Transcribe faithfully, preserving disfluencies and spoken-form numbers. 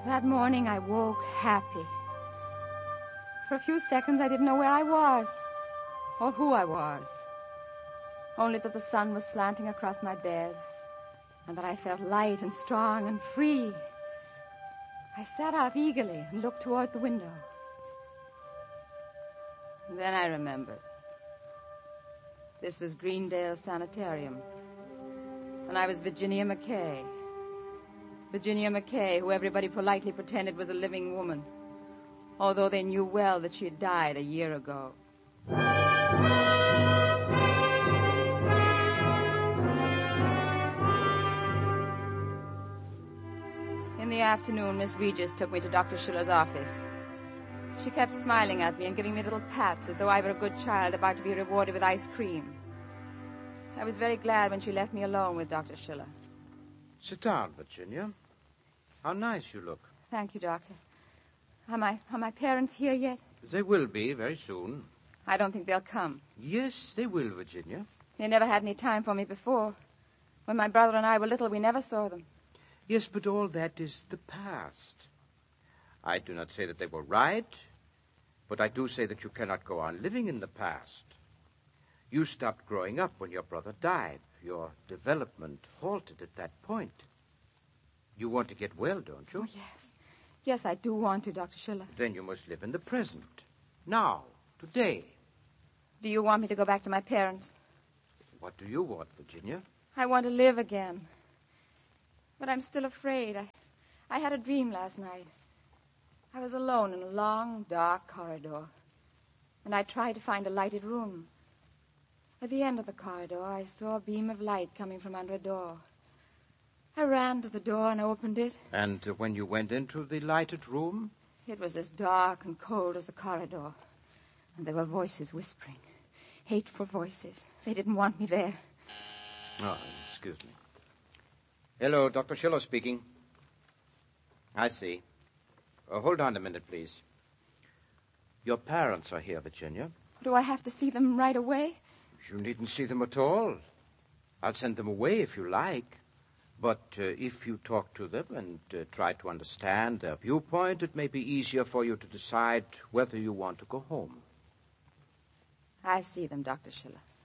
That morning I woke happy. For a few seconds I didn't know where I was or who I was. Only that the sun was slanting across my bed and that I felt light and strong and free. I sat up eagerly and looked toward the window. And then I remembered. This was Greendale Sanitarium. And I was Virginia McKay. Virginia McKay, who everybody politely pretended was a living woman, although they knew well that she had died a year ago. In the afternoon, Miss Regis took me to Doctor Schiller's office. She kept smiling at me and giving me little pats as though I were a good child about to be rewarded with ice cream. I was very glad when she left me alone with Doctor Schiller. Sit down, Virginia. How nice you look. Thank you, Doctor. Are my, are my parents here yet? They will be very soon. I don't think they'll come. Yes, they will, Virginia. They never had any time for me before. When my brother and I were little, we never saw them. Yes, but all that is the past. I do not say that they were right, but I do say that you cannot go on living in the past. You stopped growing up when your brother died. Your development halted at that point. You want to get well, don't you? Oh, yes. Yes, I do want to, Doctor Schiller. Then you must live in the present. Now, today. Do you want me to go back to my parents? What do you want, Virginia? I want to live again. But I'm still afraid. I, I had a dream last night. I was alone in a long, dark corridor, and I tried to find a lighted room. At the end of the corridor, I saw a beam of light coming from under a door. I ran to the door and opened it. And uh, when you went into the lighted room? It was as dark and cold as the corridor. And there were voices whispering. Hateful voices. They didn't want me there. Oh, excuse me. Hello, Doctor Schiller speaking. I see. Uh, hold on a minute, please. Your parents are here, Virginia. Do I have to see them right away? You needn't see them at all. I'll send them away if you like. But uh, if you talk to them and uh, try to understand their viewpoint, it may be easier for you to decide whether you want to go home. I see them, Doctor Schiller.